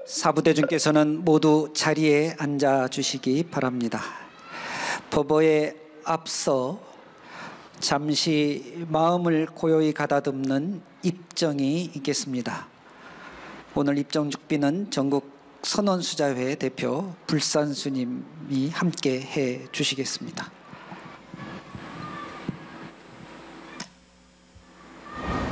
사부대중께서는 모두 자리에 앉아 주시기 바랍니다. 법어에 앞서 잠시 마음을 고요히 가다듬는 입정이 있겠습니다. 오늘 입정축비는 전국 선원수자회 대표 불산스님이 함께 해 주시겠습니다.